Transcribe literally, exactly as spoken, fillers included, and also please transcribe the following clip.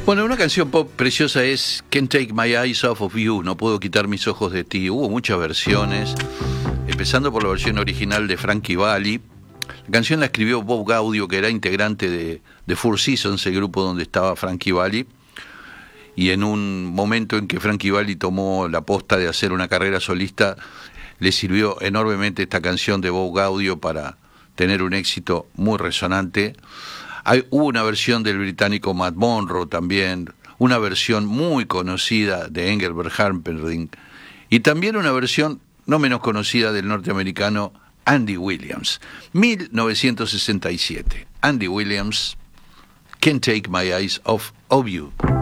Bueno, una canción pop preciosa es Can't Take My Eyes Off of You, no puedo quitar mis ojos de ti. Hubo muchas versiones, empezando por la versión original de Frankie Valli. La canción la escribió Bob Gaudio, que era integrante de, de Four Seasons, el grupo donde estaba Frankie Valli. Y en un momento en que Frankie Valli tomó la posta de hacer una carrera solista, le sirvió enormemente esta canción de Bob Gaudio para tener un éxito muy resonante. Hay, hubo una versión del británico Matt Monro también, una versión muy conocida de Engelbert Humperdinck y también una versión no menos conocida del norteamericano Andy Williams. mil novecientos sesenta y siete. Andy Williams, Can't Take My Eyes Off of You.